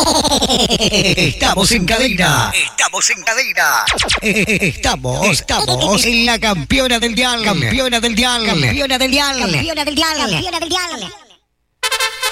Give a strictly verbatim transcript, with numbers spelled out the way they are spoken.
Estamos en cadena. Estamos en cadena. Estamos, estamos en la campeona del dial. Campeona del dial. Campeona del dial. Campeona del dial. Campeona del dial.